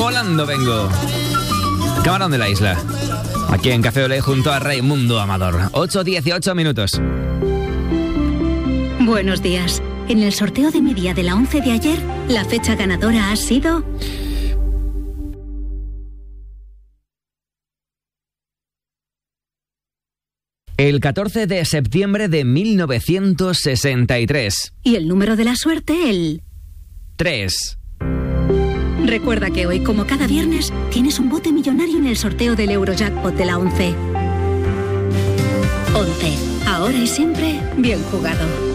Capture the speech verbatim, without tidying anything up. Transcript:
volando vengo. Camarón de la isla. Aquí en Café Olé junto a Raimundo Amador. ocho dieciocho minutos. Buenos días. En el sorteo de mi día de la once de ayer, la fecha ganadora ha sido... El catorce de septiembre de mil novecientos sesenta y tres. Y el número de la suerte, el... tres. Recuerda que hoy, como cada viernes, tienes un bote millonario en el sorteo del Eurojackpot de la once. once. Ahora y siempre, bien jugado.